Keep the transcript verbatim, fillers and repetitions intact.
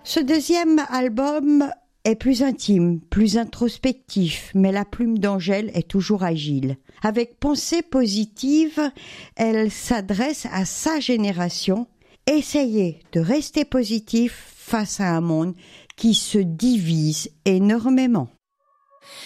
Ce deuxième album est plus intime, plus introspectif, mais la plume d'Angèle est toujours agile. Avec Pensée positive, elle s'adresse à sa génération. Essayez de rester positif face à un monde qui se divise énormément.